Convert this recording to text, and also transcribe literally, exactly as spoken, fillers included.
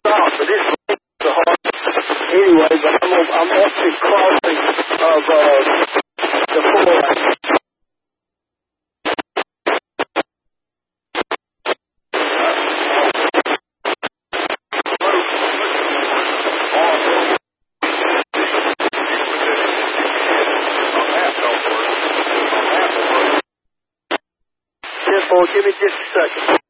stop, but this is the hard. Anyway, but I'm, I'm up to crossing of uh, the four lane. Give me just a second.